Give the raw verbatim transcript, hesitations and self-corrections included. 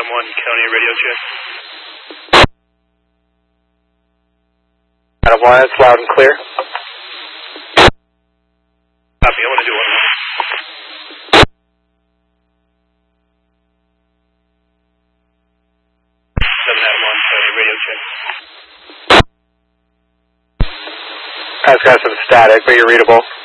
Adam one, County radio check. Adam one, it's loud and clear. Copy, I want to do one more. seven Adam one, County radio check. That's got some static, but you're readable.